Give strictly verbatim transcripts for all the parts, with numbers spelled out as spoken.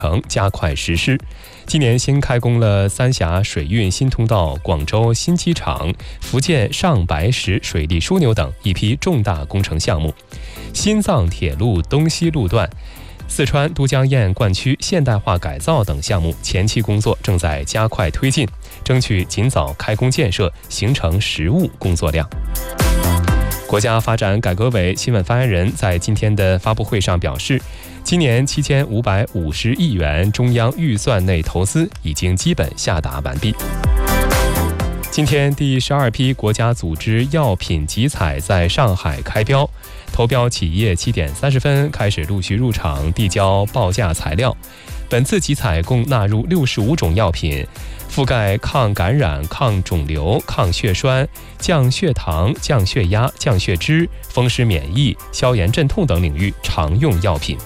加快实施。今年新开工了三峡水运新通道、广州新机场、福建上白石水利枢纽等一批重大工程项目。新藏铁路东西路段、四川都江堰灌区现代化改造等项目前期工作正在加快推进，争取尽早开工建设，形成实务工作量。国家发展改革委新闻发言人在今天的发布会上表示，今年七千五百五十亿元中央预算内投资已经基本下达完毕。今天第十二批国家组织药品集采在上海开标，投标企业七点三十分开始陆续入场递交报价材料。本次集采共纳入六十五种药品，覆盖抗感染、抗肿瘤、抗血栓、降血糖、降血压、降血脂、风湿免疫、消炎镇痛等领域常用药品。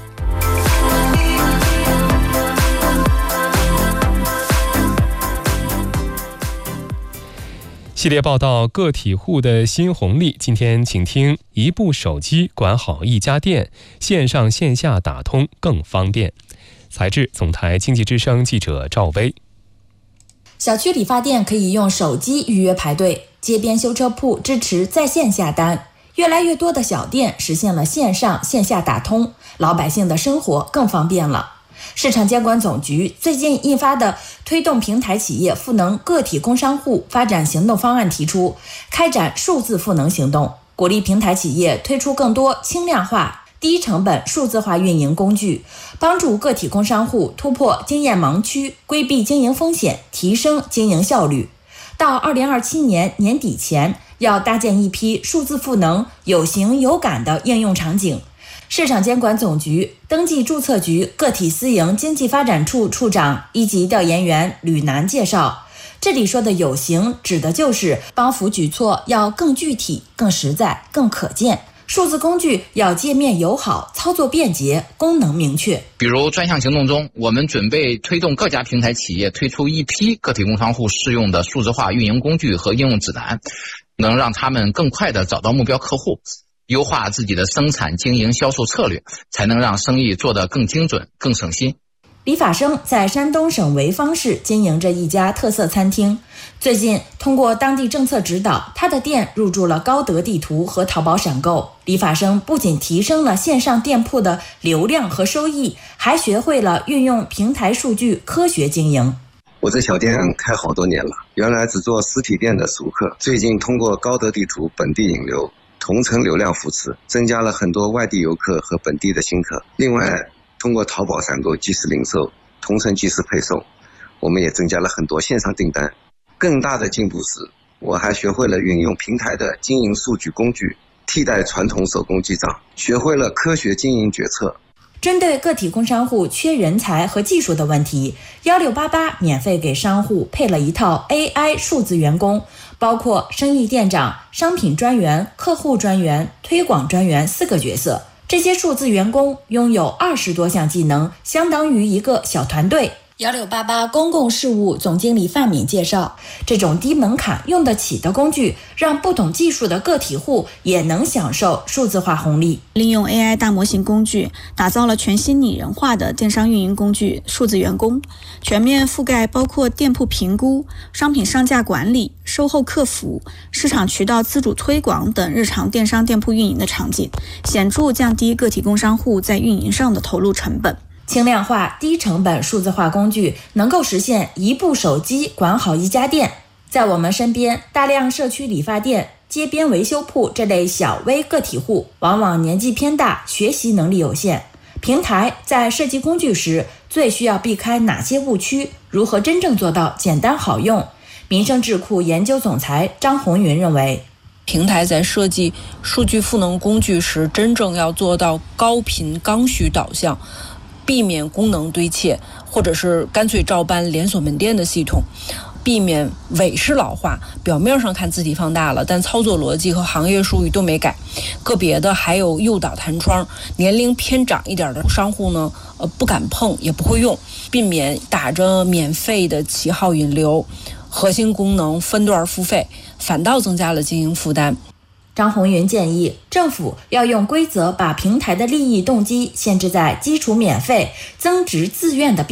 系列报道个体户的新红利，今天请听一部手机管好一家店，线上线下打通更方便。采制总台经济之声记者赵薇。 小区理发店可以用手机预约排队，街边修车铺支持在线下单，越来越多的小店实现了线上线下打通，老百姓的生活更方便了。市场监管总局最近印发的推动平台企业赋能个体工商户发展行动方案提出，开展数字赋能行动，鼓励平台企业推出更多轻量化、低成本数字化运营工具，帮助个体工商户突破经验盲区，规避经营风险，提升经营效率。到二零二七年年底前，要搭建一批数字赋能有形有感的应用场景。市场监管总局登记注册局个体私营经济发展处处长一级调研员吕楠介绍，这里说的有形指的就是帮扶举措要更具体、更实在、更可见，数字工具要界面友好、操作便捷、功能明确。 比如专项行动中，我们准备推动各家平台企业推出一批个体工商户适用的数字化运营工具和应用指南，能让他们更快地找到目标客户，优化自己的生产经营销售策略，才能让生意做得更精准、更省心。 李法生在山东省潍坊市经营着一家特色餐厅，最近通过当地政策指导，他的店入驻了高德地图和淘宝闪购。李法生不仅提升了线上店铺的流量和收益，还学会了运用平台数据科学经营。 我这小店开好多年了，原来只做实体店的熟客，最近通过高德地图本地引流、同城流量扶持，增加了很多外地游客和本地的新客。另外通过淘宝闪购即时零售、同城即时配送，我们也增加了很多线上订单。更大的进步是，我还学会了运用平台的经营数据工具，替代传统手工记账，学会了科学经营决策。 针对个体工商户缺人才和技术的问题，一六八八免费给商户配了一套 A I 数字员工，包括生意店长、商品专员、客户专员、推广专员四个角色。这些数字员工拥有二十多项技能，相当于一个小团队。一六八八公共事务总经理范敏介绍，这种低门槛用得起的工具，让不懂技术的个体户也能享受数字化红利。 利用 A I 大模型工具，打造了全新拟人化的电商运营工具数字员工，全面覆盖包括店铺评估、商品上架管理、售后客服、市场渠道自主推广等日常电商店铺运营的场景，显著降低个体工商户在运营上的投入成本。 轻量化、低成本数字化工具能够实现一部手机管好一家店。在我们身边，大量社区理发店、街边维修铺这类小微个体户往往年纪偏大，学习能力有限。平台在设计工具时最需要避开哪些误区？如何真正做到简单好用？民生智库研究总裁张红云认为， 平台在设计数据赋能工具时，真正要做到高频刚需导向，避免功能堆砌，或者是干脆照搬连锁门店的系统，避免伪式老化，表面上看字体放大了，但操作逻辑和行业术语都没改。个别的还有诱导弹窗，年龄偏长一点的商户呢，呃不敢碰也不会用，避免打着免费的旗号引流，核心功能分段付费，反倒增加了经营负担。 张红云建议政府要用规则把平台的利益动机限制在基础免费、增值自愿的